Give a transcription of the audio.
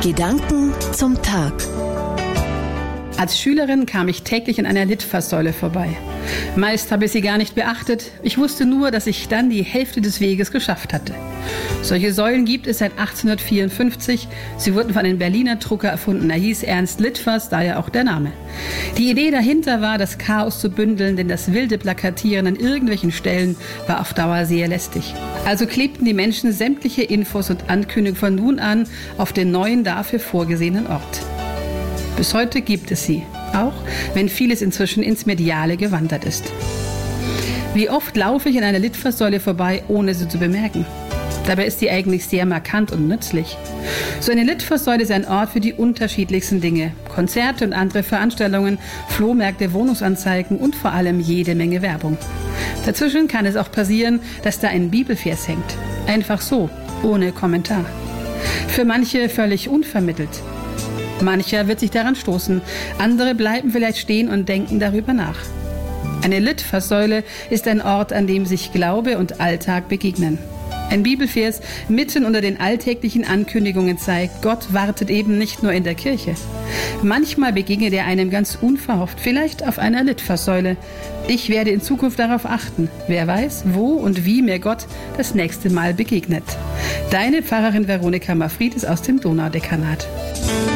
Gedanken zum Tag. Als Schülerin kam ich täglich an einer Litfaßsäule vorbei. Meist habe ich sie gar nicht beachtet. Ich wusste nur, dass ich dann die Hälfte des Weges geschafft hatte. Solche Säulen gibt es seit 1854. Sie wurden von einem Berliner Drucker erfunden. Er hieß Ernst Litfaß, daher auch der Name. Die Idee dahinter war, das Chaos zu bündeln, denn das wilde Plakatieren an irgendwelchen Stellen war auf Dauer sehr lästig. Also klebten die Menschen sämtliche Infos und Ankündigungen von nun an auf den neuen, dafür vorgesehenen Ort. Bis heute gibt es sie, auch wenn vieles inzwischen ins Mediale gewandert ist. Wie oft laufe ich an einer Litfaßsäule vorbei, ohne sie zu bemerken? Dabei ist sie eigentlich sehr markant und nützlich. So eine Litfaßsäule ist ein Ort für die unterschiedlichsten Dinge. Konzerte und andere Veranstaltungen, Flohmärkte, Wohnungsanzeigen und vor allem jede Menge Werbung. Dazwischen kann es auch passieren, dass da ein Bibelvers hängt. Einfach so, ohne Kommentar. Für manche völlig unvermittelt. Mancher wird sich daran stoßen, andere bleiben vielleicht stehen und denken darüber nach. Eine Litfaßsäule ist ein Ort, an dem sich Glaube und Alltag begegnen. Ein Bibelvers mitten unter den alltäglichen Ankündigungen zeigt, Gott wartet eben nicht nur in der Kirche. Manchmal begegnet er einem ganz unverhofft, vielleicht auf einer Litfaßsäule. Ich werde in Zukunft darauf achten. Wer weiß, wo und wie mir Gott das nächste Mal begegnet. Deine Pfarrerin Veronika Mafridis aus dem Donaudekanat.